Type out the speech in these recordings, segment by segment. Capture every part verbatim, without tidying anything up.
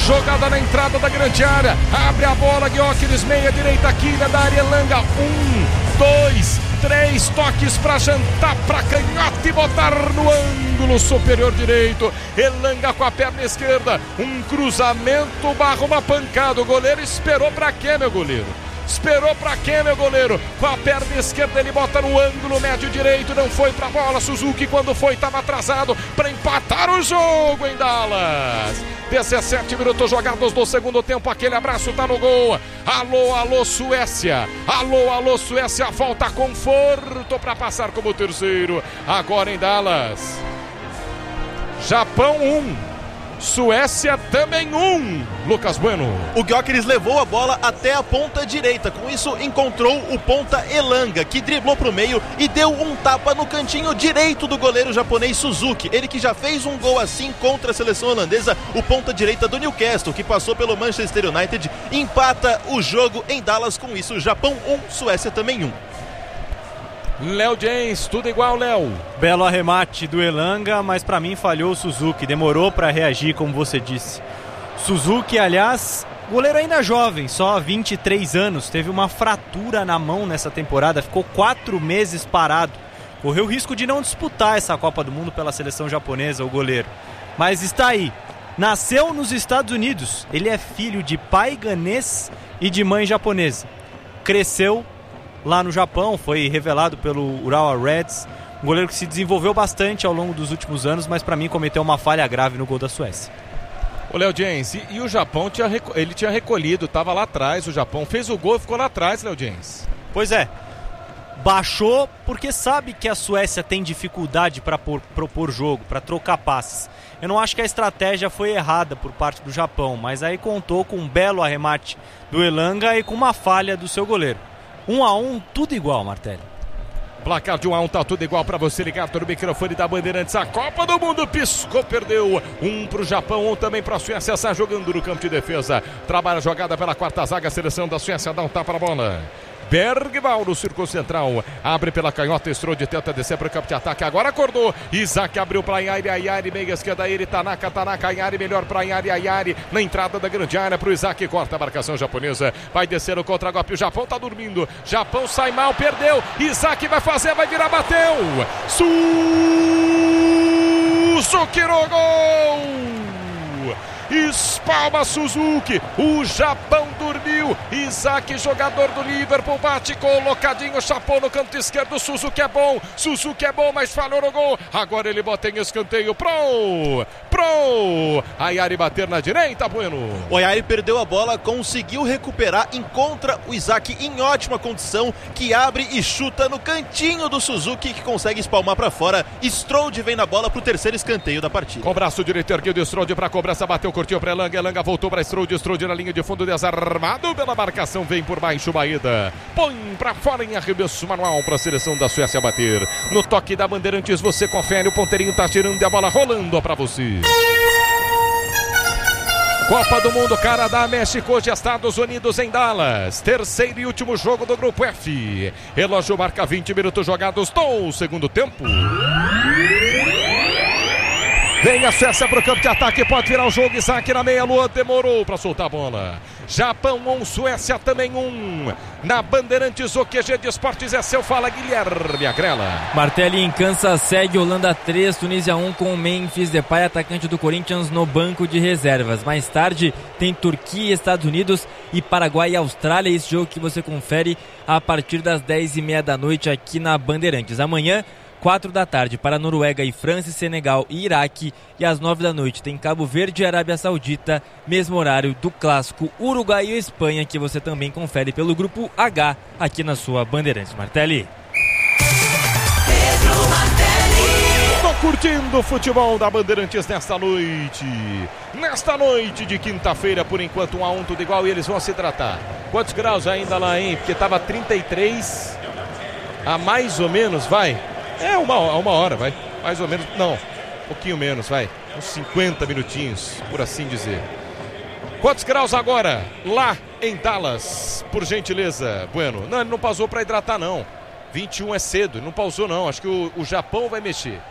Jogada na entrada da grande área. Abre a bola, Gyökeres, meia direita aqui da área. Elanga. Um, dois, três toques para jantar, para canhota e botar no ângulo superior direito. Elanga com a perna esquerda. Um cruzamento, barra uma pancada. O goleiro esperou para quê, meu goleiro? Esperou pra quê, meu goleiro? Com a perna esquerda ele bota no ângulo médio direito, não foi pra bola. Suzuki, quando foi, estava atrasado para empatar o jogo em Dallas. dezessete minutos jogados do segundo tempo. Aquele abraço tá no gol. Alô, alô, Suécia. Alô, alô, Suécia. Falta conforto para passar como terceiro. Agora em Dallas. Japão um. Suécia também um. Lucas Bueno. O Gyökeres levou a bola até a ponta direita. Com isso encontrou o ponta Elanga, que driblou para o meio e deu um tapa no cantinho direito do goleiro japonês Suzuki. Ele que já fez um gol assim contra a seleção holandesa. O ponta direita do Newcastle, que passou pelo Manchester United, empata o jogo em Dallas. Com isso, Japão um, Suécia também um. Léo James, tudo igual, Léo. Belo arremate do Elanga, mas para mim falhou o Suzuki, demorou para reagir, como você disse. Suzuki, aliás, goleiro ainda jovem, só vinte e três anos, teve uma fratura na mão nessa temporada, ficou quatro meses parado. Correu o risco de não disputar essa Copa do Mundo pela seleção japonesa, o goleiro. Mas está aí, nasceu nos Estados Unidos, ele é filho de pai ganês e de mãe japonesa. Cresceu lá no Japão, foi revelado pelo Urawa Reds, um goleiro que se desenvolveu bastante ao longo dos últimos anos, mas para mim cometeu uma falha grave no gol da Suécia. O Léo James, e, e o Japão, tinha, ele tinha recolhido, estava lá atrás, o Japão fez o gol e ficou lá atrás, Léo James. Pois é, baixou porque sabe que a Suécia tem dificuldade para propor jogo, para trocar passes. Eu não acho que a estratégia foi errada por parte do Japão, mas aí contou com um belo arremate do Elanga e com uma falha do seu goleiro. Um a um, tudo igual, Martelli. Placar de um a um, tá tudo igual para você ligado no microfone da Bandeirantes. A Copa do Mundo piscou, perdeu. Um pro Japão, um também pra Suécia. Está jogando no campo de defesa. Trabalha a jogada pela quarta zaga. A seleção da Suécia dá um tapa na bola. Bergvall no círculo central, abre pela canhota, Strode tenta descer para o campo de ataque, agora acordou, Isaac abriu para Ayari, Ayari, meia esquerda, ele, Tanaka, Tanaka, Ayari, melhor para Ayari, Ayari, na entrada da grande área para o Isaac, corta a marcação japonesa, vai descer o contra-golpe, o Japão tá dormindo, Japão sai mal, perdeu, Isaac vai fazer, vai virar, bateu, Suzuki no gol! Espalma Suzuki, o Japão dormiu, Isaac, jogador do Liverpool, bate colocadinho, chapou no canto esquerdo, Suzuki é bom, Suzuki é bom, mas falhou no gol, agora ele bota em escanteio, pro, pro, Ayari bater na direita, Bueno. O Ayari perdeu a bola, conseguiu recuperar, encontra o Isaac em ótima condição, que abre e chuta no cantinho do Suzuki, que consegue espalmar para fora, Strode vem na bola pro terceiro escanteio da partida. Com o braço direito erguido, Strode para cobrança, bateu, curtiu para Elanga, Elanga voltou para Strode, Strode na linha de fundo, desarmado pela marcação, vem por baixo, Maeda, põe para fora em arremesso manual para a seleção da Suécia bater. No toque da Bandeirantes você confere, o ponteirinho tá tirando a bola rolando para você. Copa do Mundo, Canadá, México, hoje Estados Unidos em Dallas. Terceiro e último jogo do grupo F. Relógio marca vinte minutos jogados do segundo tempo. Vem a Suécia para o campo de ataque, pode virar o jogo, Isaac na meia-lua, demorou para soltar a bola. Japão um, Suécia também um. Na Bandeirantes, o Q G de Esportes é seu, fala Guilherme Agrela. Martelli em Kansas segue Holanda três, Tunísia um com Memphis Depay, atacante do Corinthians, no banco de reservas. Mais tarde tem Turquia, Estados Unidos e Paraguai e Austrália, esse jogo que você confere a partir das dez e meia da noite aqui na Bandeirantes. Amanhã, quatro da tarde para Noruega e França, Senegal e Iraque, e às nove da noite tem Cabo Verde e Arábia Saudita, mesmo horário do clássico Uruguai e Espanha, que você também confere pelo grupo H aqui na sua Bandeirantes. Martelli. Pedro Martelli. Tô curtindo o futebol da Bandeirantes nesta noite. Nesta noite de quinta-feira, por enquanto um a um, tudo igual, e eles vão se tratar. Quantos graus ainda lá, hein? Porque tava trinta e três a mais ou menos, vai. É uma, uma hora, vai. Mais ou menos, não, um pouquinho menos, vai. Uns cinquenta minutinhos, por assim dizer. Quantos graus agora? Lá em Dallas, por gentileza, Bueno. Não, ele não pausou para hidratar, não. vinte e um é cedo, não pausou, não. Acho que o, o Japão vai mexer.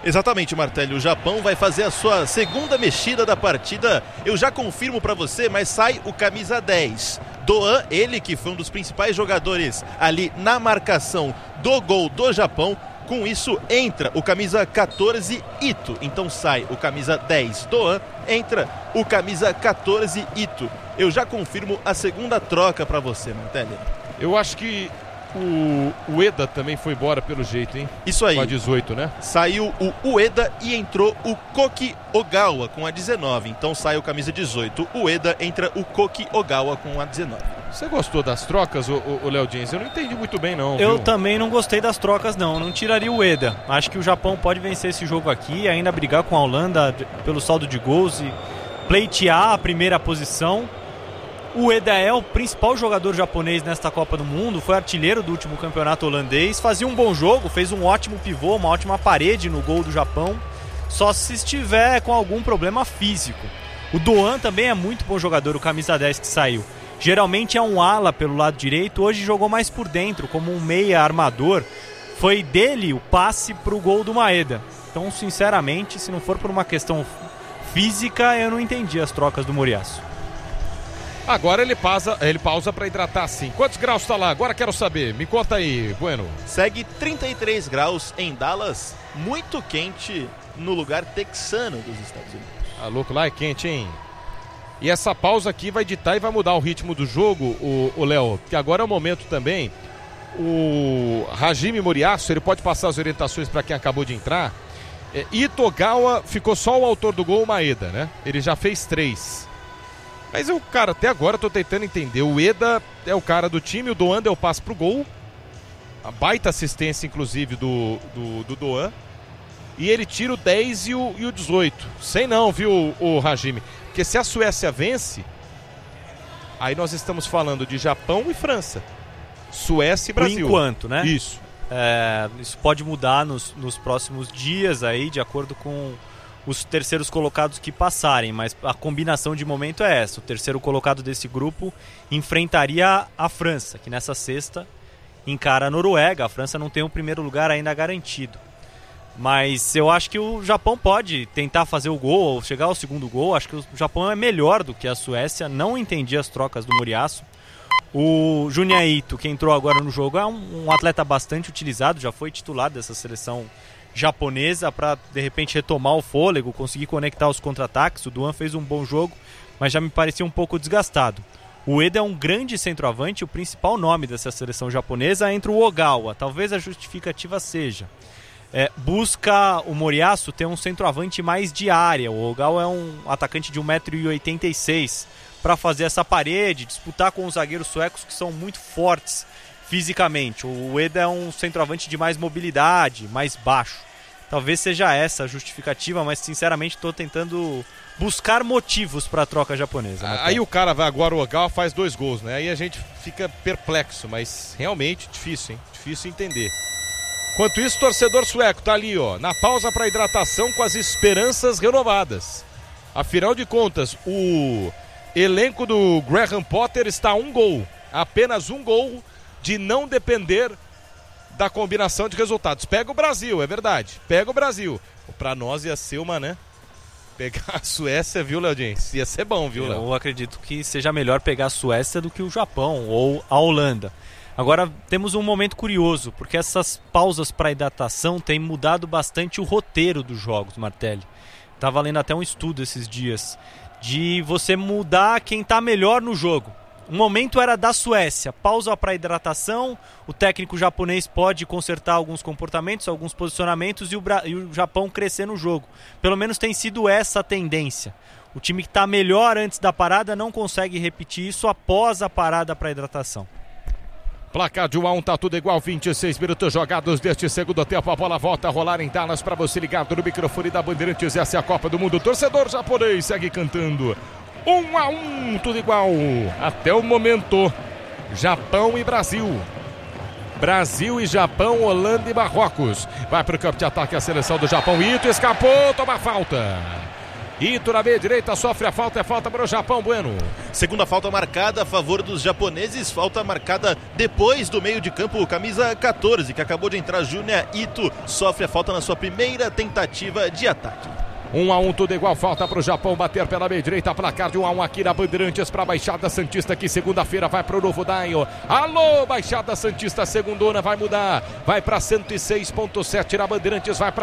Exatamente, Martelli. O Japão vai fazer a sua segunda mexida da partida. Eu já confirmo para você, mas sai o camisa dez. Doan, ele que foi um dos principais jogadores ali na marcação do gol do Japão. Com isso entra o camisa catorze, Ito. Então sai o camisa dez, Doan, entra o camisa catorze, Ito. Eu já confirmo a segunda troca para você, Martelli. Eu acho que o Ueda também foi embora pelo jeito, hein? Isso aí. Com a dezoito, né? Saiu o Ueda e entrou o Koki Ogawa com a dezenove. Então sai o camisa dezoito. O Ueda, entra o Koki Ogawa com a dezenove. Você gostou das trocas, o Léo Diniz? Eu não entendi muito bem, não. Eu viu? também não gostei das trocas, não. Não tiraria o Ueda. Acho que o Japão pode vencer esse jogo aqui e ainda brigar com a Holanda pelo saldo de gols e pleitear a primeira posição. O Ueda é o principal jogador japonês nesta Copa do Mundo, foi artilheiro do último campeonato holandês, fazia um bom jogo, fez um ótimo pivô, uma ótima parede no gol do Japão, só se estiver com algum problema físico. O Doan também é muito bom jogador, o camisa dez que saiu. Geralmente é um ala pelo lado direito, hoje jogou mais por dentro, como um meia armador. Foi dele o passe para o gol do Maeda. Então, sinceramente, se não for por uma questão física, eu não entendi as trocas do Moriyasu. Agora ele pausa, ele pausa para hidratar sim. Quantos graus está lá? Agora quero saber. Me conta aí, Bueno. Segue trinta e três graus em Dallas, muito quente no lugar texano dos Estados Unidos. Ah, louco, lá é quente, hein? E essa pausa aqui vai ditar e vai mudar o ritmo do jogo, o Léo, que agora é o momento também. O Hajime Moriyasu, ele pode passar as orientações para quem acabou de entrar. É, Itogawa ficou só o autor do gol, o Maeda, né? Ele já fez três. Mas eu, cara, até agora eu tô tentando entender. O Ueda é o cara do time, o Doan deu o passe pro gol. A baita assistência, inclusive, do, do, do Doan. E ele tira o dez e o, e o dezoito. Sei não, viu, o, o Hajime? Porque se a Suécia vence, aí nós estamos falando de Japão e França. Suécia e Brasil. Por enquanto, né? Isso. É, isso pode mudar nos, nos próximos dias aí, de acordo com os terceiros colocados que passarem, mas a combinação de momento é essa. O terceiro colocado desse grupo enfrentaria a França, que nessa sexta encara a Noruega. A França não tem o primeiro lugar ainda garantido. Mas eu acho que o Japão pode tentar fazer o gol ou chegar ao segundo gol. Acho que o Japão é melhor do que a Suécia. Não entendi as trocas do Moriyasu. O Junya Ito, que entrou agora no jogo, é um, um atleta bastante utilizado, já foi titular dessa seleção japonesa para de repente retomar o fôlego, conseguir conectar os contra-ataques. O Doan fez um bom jogo, mas já me parecia um pouco desgastado. O Ueda é um grande centroavante, o principal nome dessa seleção japonesa. Entra o Ogawa, talvez a justificativa seja é, busca o Moriyasu ter um centroavante mais de área. O Ogawa é um atacante de um metro e oitenta e seis para fazer essa parede, disputar com os zagueiros suecos que são muito fortes fisicamente. O Ueda é um centroavante de mais mobilidade, mais baixo. Talvez seja essa a justificativa, mas sinceramente estou tentando buscar motivos para a troca japonesa. Ah, aí o cara vai agora, o Ogawa faz dois gols, né? Aí a gente fica perplexo, mas realmente difícil, hein? Difícil entender. Enquanto isso, o torcedor sueco tá ali, ó, na pausa para hidratação com as esperanças renovadas. Afinal de contas, o elenco do Graham Potter está a um gol, apenas um gol de não depender da combinação de resultados. Pega o Brasil, é verdade, pega o Brasil. Para nós ia ser uma, né? Pegar a Suécia, viu, Leodinho? Ia ser bom, viu, Léo? Eu acredito que seja melhor pegar a Suécia do que o Japão ou a Holanda. Agora temos um momento curioso, porque essas pausas para hidratação têm mudado bastante o roteiro dos jogos, Martelli. Estava lendo até um estudo esses dias de você mudar quem está melhor no jogo. O momento era da Suécia, pausa para hidratação, o técnico japonês pode consertar alguns comportamentos, alguns posicionamentos e o, Bra- e o Japão crescer no jogo. Pelo menos tem sido essa a tendência. O time que está melhor antes da parada não consegue repetir isso após a parada para hidratação. Placar de um a um, tá tudo igual, vinte e seis minutos jogados deste segundo tempo, a bola volta a rolar em Dallas para você ligado no microfone da Bandeirantes, essa é a Copa do Mundo, o torcedor japonês segue cantando, um a um, tudo igual, até o momento, Japão e Brasil, Brasil e Japão, Holanda e Marrocos, vai para o campo de ataque a seleção do Japão, Ito escapou, toma falta, Ito na meia direita, sofre a falta, é falta para o Japão, Bueno. Segunda falta marcada a favor dos japoneses, falta marcada depois do meio de campo, camisa catorze, que acabou de entrar, Júnior Ito, sofre a falta na sua primeira tentativa de ataque. um a um, tudo igual, falta para o Japão bater pela meia direita, placar de um a um aqui na Bandeirantes para a Baixada Santista, que segunda-feira vai para o Novo Daio. Alô, Baixada Santista, segundona vai mudar, vai para cento e seis ponto sete na Bandeirantes, vai para